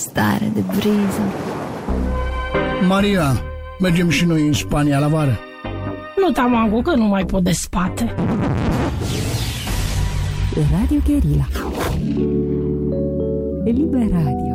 stare de briză. Maria, mergem și noi în Spania la vară. Nu, Tamago, că nu mai pot de spate. Radio Guerilla. E Libera Radio.